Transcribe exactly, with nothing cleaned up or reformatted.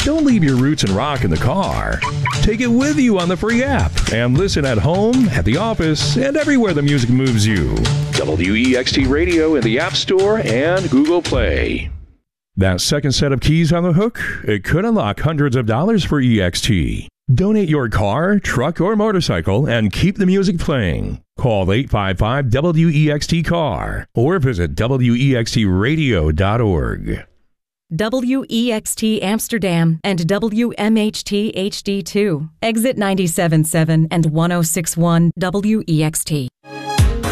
Don't leave your roots and rock in the car. Take it with you on the free app and listen at home, at the office, and everywhere the music moves you. W E X T Radio in the App Store and Google Play. That second set of keys on the hook, it could unlock hundreds of dollars for E X T. Donate your car, truck, or motorcycle and keep the music playing. Call eight five five W E X T C A R or visit W E X T radio dot org. W E X T Amsterdam and W M H T H D two. Exit ninety-seven point seven and ten sixty-one W E X T.